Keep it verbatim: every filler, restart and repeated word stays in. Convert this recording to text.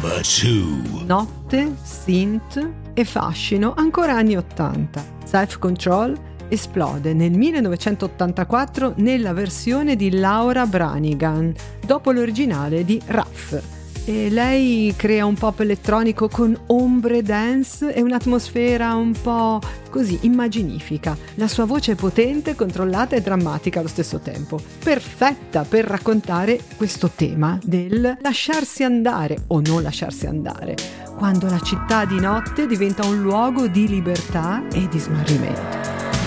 Number two. Notte, synth e fascino ancora anni ottanta. Self Control esplode nel millenovecentottantaquattro nella versione di Laura Branigan, dopo l'originale di Ruff. E lei crea un pop elettronico con ombre dance e un'atmosfera un po' così immaginifica. La sua voce è potente, controllata e drammatica allo stesso tempo, perfetta per raccontare questo tema del lasciarsi andare o non lasciarsi andare, quando la città di notte diventa un luogo di libertà e di smarrimento.